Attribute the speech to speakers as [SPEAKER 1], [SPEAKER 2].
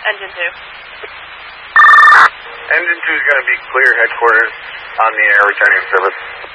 [SPEAKER 1] Engine 2.
[SPEAKER 2] Engine 2 is going to be clear headquarters on the air returning service.